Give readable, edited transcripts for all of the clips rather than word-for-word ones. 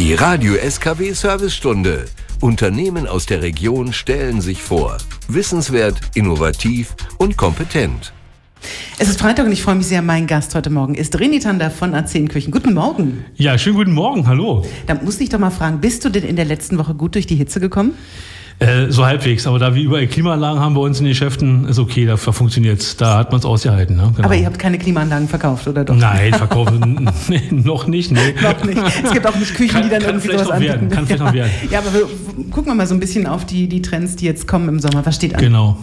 Die Radio SKW Servicestunde. Unternehmen aus der Region stellen sich vor. Wissenswert, innovativ und kompetent. Es ist Freitag und ich freue mich sehr. Mein Gast heute Morgen ist René Tander von A10 Guten Morgen. Ja, schönen guten Morgen, hallo. Da muss ich doch mal fragen, bist du denn in der letzten Woche gut durch die Hitze gekommen? So halbwegs, aber da wir überall Klimaanlagen haben bei uns in den Geschäften, ist okay, da funktioniert es. Da hat man es ausgehalten. Ne? Genau. Aber ihr habt keine Klimaanlagen verkauft, oder doch? Nein, verkaufen noch nicht. Nee. Noch nicht. Es gibt auch nicht Küchen, die dann irgendwie sowas anbieten. Kann vielleicht noch werden. Ja, aber gucken wir mal so ein bisschen auf die Trends, die jetzt kommen im Sommer. Was steht an? Genau.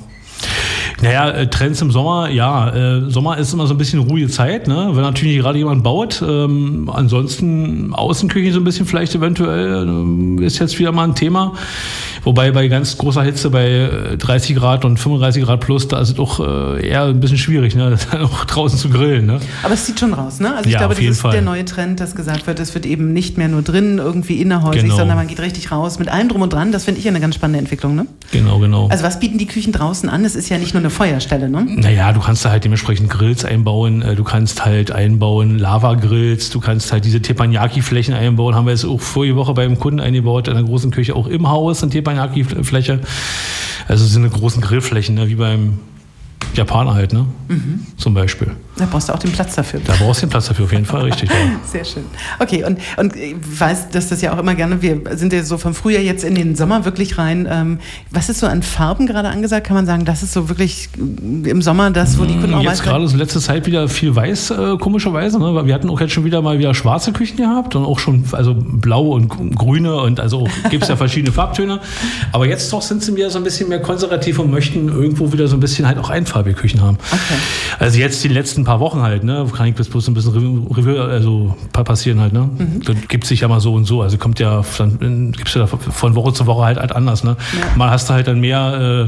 Naja, Trends im Sommer, ja. Sommer ist immer so ein bisschen ruhige Zeit, ne? Wenn natürlich gerade jemand baut. Ansonsten Außenküche so ein bisschen vielleicht eventuell ist jetzt wieder mal ein Thema. Wobei bei ganz großer Hitze, bei 30 Grad und 35 Grad plus, da ist es doch eher ein bisschen schwierig, ne? Auch draußen zu grillen. Ne? Aber es sieht schon raus, ne? Also ich glaube, das ist der neue Trend, dass gesagt wird, es wird eben nicht mehr nur drin irgendwie innerhäusig, sondern man geht richtig raus mit allem drum und dran. Das finde ich eine ganz spannende Entwicklung, ne? Genau. Also was bieten die Küchen draußen an? Es ist ja nicht nur eine Feuerstelle, ne? Naja, du kannst da halt dementsprechend Grills einbauen, du kannst halt einbauen Lava-Grills, du kannst halt diese Teppanyaki-Flächen einbauen, haben wir jetzt auch vorige Woche beim Kunden eingebaut, in einer großen Küche, auch im Haus, eine Teppanyaki-Fläche. Also es sind eine großen Grillflächen, ne, wie beim Japaner halt, ne? Zum Beispiel. Da brauchst du auch den Platz dafür. Da brauchst du den Platz dafür, auf jeden Fall, richtig. Ja. Sehr schön. Okay, und ich weiß, dass das ja auch immer gerne, wir sind ja so vom Frühjahr jetzt in den Sommer wirklich rein. Was ist so an Farben gerade angesagt? Kann man sagen, das ist so wirklich im Sommer das, wo die Kunden auch jetzt gerade so letzte Zeit wieder viel weiß, komischerweise. Ne? Weil wir hatten auch jetzt schon wieder schwarze Küchen gehabt und auch schon also blaue und grüne und also gibt es ja verschiedene Farbtöne. Aber jetzt doch sind sie wieder so ein bisschen mehr konservativ und möchten irgendwo wieder so ein bisschen halt auch einfarbige Küchen haben. Okay. Also jetzt die letzten paar Wochen halt, ne, kann ich bloß ein bisschen Revue passieren halt, ne. Das gibt sich ja mal so und so, also kommt ja, dann gibt's ja von Woche zu Woche halt anders, ne. Ja. Mal hast du halt dann mehr,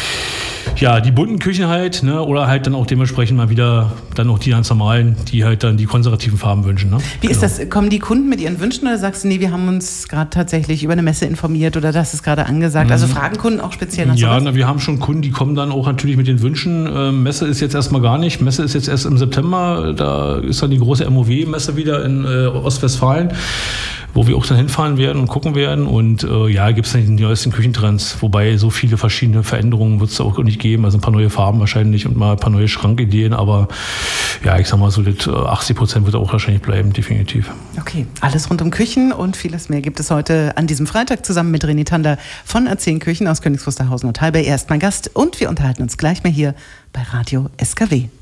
die bunten Küchen halt, ne, oder halt dann auch dementsprechend mal wieder dann auch die ganz normalen, die halt dann die konservativen Farben wünschen, ne. Wie ist das? Kommen die Kunden mit ihren Wünschen oder sagst du, nee, wir haben uns gerade tatsächlich über eine Messe informiert oder das ist gerade angesagt? Also fragen Kunden auch speziell nach sowas? Ja, wir haben schon Kunden, die kommen dann auch natürlich mit den Wünschen. Messe ist jetzt erstmal gar nicht. Messe ist jetzt erst im September. Da ist dann die große MOW-Messe wieder in Ostwestfalen, wo wir auch dann hinfahren werden und gucken werden. Und gibt es dann die neuesten Küchentrends. Wobei so viele verschiedene Veränderungen wird es auch nicht geben. Also ein paar neue Farben wahrscheinlich und mal ein paar neue Schrankideen. Aber ja, ich sag mal so, 80% wird auch wahrscheinlich bleiben, definitiv. Okay, alles rund um Küchen und vieles mehr gibt es heute an diesem Freitag zusammen mit René Tander von A10 Küchen aus Königs Wusterhausen und Halberg. Er ist mein Gast und wir unterhalten uns gleich mal hier bei Radio SKW.